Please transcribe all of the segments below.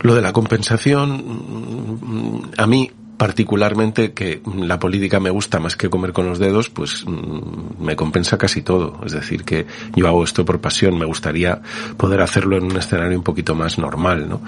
Lo de la compensación, a mí particularmente, que la política me gusta más que comer con los dedos, pues me compensa casi todo. Es decir, que yo hago esto por pasión. Me gustaría poder hacerlo en un escenario un poquito más normal, ¿no?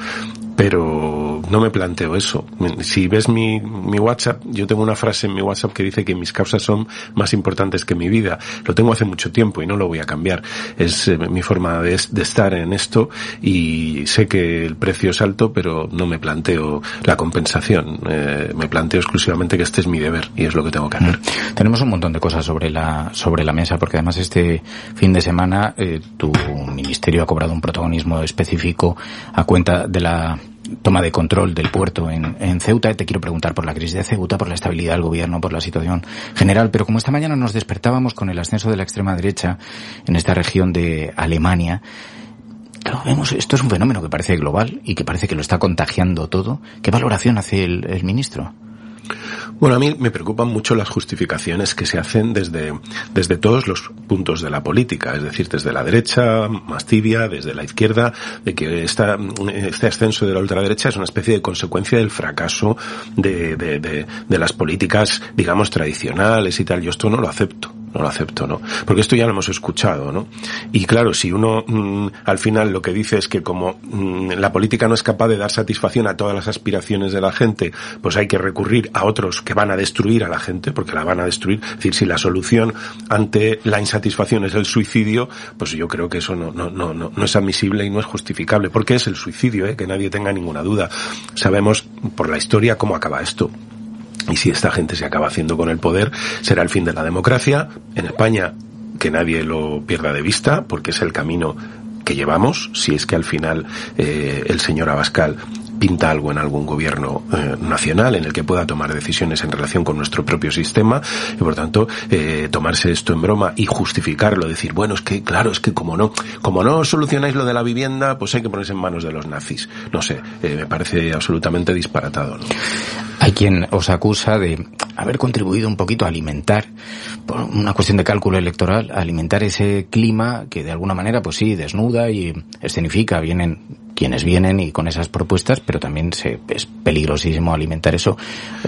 Pero no me planteo eso. Si ves mi WhatsApp, yo tengo una frase en mi WhatsApp que dice que mis causas son más importantes que mi vida. Lo tengo hace mucho tiempo y no lo voy a cambiar. Es mi forma de estar en esto, y sé que el precio es alto, pero no me planteo la compensación. Me planteo exclusivamente que este es mi deber y es lo que tengo que hacer. Tenemos un montón de cosas sobre la mesa, porque además este fin de semana tu ministerio ha cobrado un protagonismo específico a cuenta de la toma de control del puerto en Ceuta. Te quiero preguntar por la crisis de Ceuta, por la estabilidad del gobierno, por la situación general, pero como esta mañana nos despertábamos con el ascenso de la extrema derecha en esta región de Alemania, claro, vemos, esto es un fenómeno que parece global y que parece que lo está contagiando todo. ¿Qué valoración hace el ministro? Bueno, a mí me preocupan mucho las justificaciones que se hacen desde todos los puntos de la política, es decir, desde la derecha más tibia, desde la izquierda, de que este ascenso de la ultraderecha es una especie de consecuencia del fracaso de las políticas, digamos, tradicionales y tal. Yo esto no lo acepto, ¿no? Porque esto ya lo hemos escuchado, ¿no? Y claro, si uno al final lo que dice es que como la política no es capaz de dar satisfacción a todas las aspiraciones de la gente, pues hay que recurrir a otros que van a destruir a la gente, porque la van a destruir. Es decir, si la solución ante la insatisfacción es el suicidio, pues yo creo que eso no es admisible y no es justificable. Porque es el suicidio, que nadie tenga ninguna duda. Sabemos por la historia cómo acaba esto. Y si esta gente se acaba haciendo con el poder, será el fin de la democracia. En España, que nadie lo pierda de vista, porque es el camino que llevamos, si es que al final el señor Abascal pinta algo en algún gobierno nacional en el que pueda tomar decisiones en relación con nuestro propio sistema, y por tanto tomarse esto en broma y justificarlo, decir, bueno, es que claro, es que como no solucionáis lo de la vivienda, pues hay que ponerse en manos de los nazis. No sé, me parece absolutamente disparatado, ¿no? Hay quien os acusa de haber contribuido un poquito a alimentar, por una cuestión de cálculo electoral, a alimentar ese clima que de alguna manera, pues sí, desnuda y escenifica. Vienen quienes vienen y con esas propuestas, pero también es peligrosísimo alimentar eso.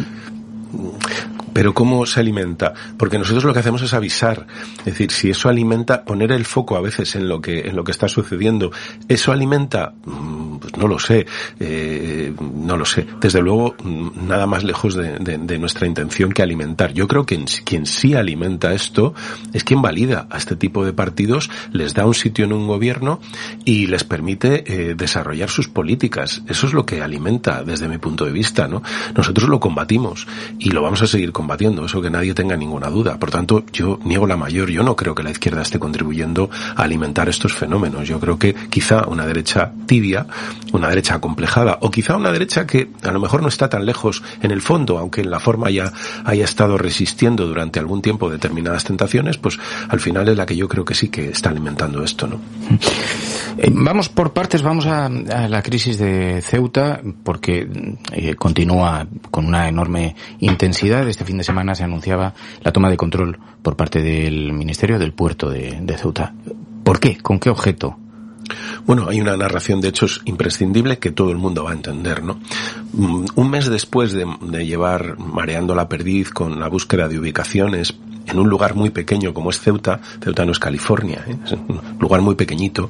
Pero ¿cómo se alimenta? Porque nosotros lo que hacemos es avisar. Es decir, si eso alimenta, poner el foco a veces en lo que está sucediendo. ¿Eso alimenta? Pues no lo sé. No lo sé. Desde luego, nada más lejos de nuestra intención que alimentar. Yo creo que quien sí alimenta esto es quien valida a este tipo de partidos, les da un sitio en un gobierno y les permite desarrollar sus políticas. Eso es lo que alimenta desde mi punto de vista, ¿no? Nosotros lo combatimos y lo vamos a seguir combatiendo, eso que nadie tenga ninguna duda. Por tanto, yo niego la mayor. Yo no creo que la izquierda esté contribuyendo a alimentar estos fenómenos. Yo creo que quizá una derecha tibia, una derecha acomplejada, o quizá una derecha que a lo mejor no está tan lejos en el fondo, aunque en la forma ya haya estado resistiendo durante algún tiempo determinadas tentaciones, pues al final es la que yo creo que sí que está alimentando esto, ¿no? Vamos por partes, vamos a la crisis de Ceuta, porque continúa con una enorme intensidad. Este fin de semana se anunciaba la toma de control por parte del Ministerio del puerto de Ceuta. ¿Por qué? ¿Con qué objeto? Bueno, hay una narración de hechos imprescindible que todo el mundo va a entender, ¿no? Un mes después de llevar mareando la perdiz con la búsqueda de ubicaciones en un lugar muy pequeño como es Ceuta no es California, es un lugar muy pequeñito,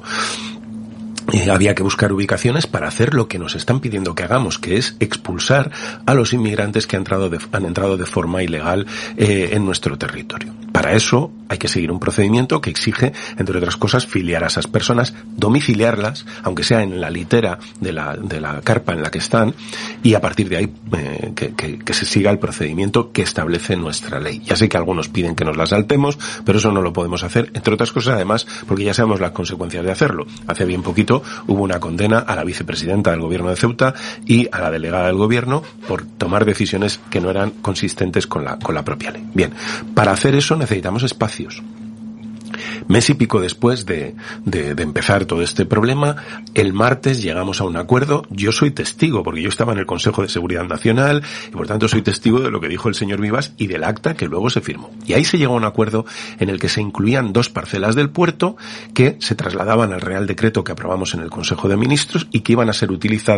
había que buscar ubicaciones para hacer lo que nos están pidiendo que hagamos, que es expulsar a los inmigrantes que han entrado de forma ilegal en nuestro territorio. Para eso hay que seguir un procedimiento que exige, entre otras cosas, filiar a esas personas, domiciliarlas, aunque sea en la litera de la carpa en la que están, y a partir de ahí que se siga el procedimiento que establece nuestra ley. Ya sé que algunos piden que nos la saltemos, pero eso no lo podemos hacer, entre otras cosas, además, porque ya sabemos las consecuencias de hacerlo. Hace bien poquito hubo una condena a la vicepresidenta del gobierno de Ceuta y a la delegada del gobierno por tomar decisiones que no eran consistentes con la propia ley. Bien, para hacer eso necesitamos espacios. Mes y pico después de empezar todo este problema, el martes llegamos a un acuerdo. Yo soy testigo, porque yo estaba en el Consejo de Seguridad Nacional, y por tanto soy testigo de lo que dijo el señor Vivas y del acta que luego se firmó. Y ahí se llegó a un acuerdo en el que se incluían 2 parcelas del puerto que se trasladaban al Real Decreto que aprobamos en el Consejo de Ministros y que iban a ser utilizadas